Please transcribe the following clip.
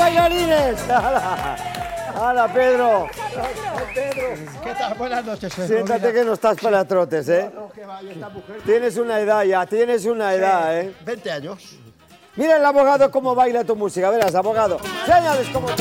bailarines! ¡Hala, Pedro! ¿Qué tal? Buenas noches. Siéntate que no estás para trotes, ¿eh? No, que vaya esta mujer. Tienes una edad ya, tienes una edad, ¿eh? 20 años. Mira el abogado cómo baila tu música. Verás, abogado. Señales como...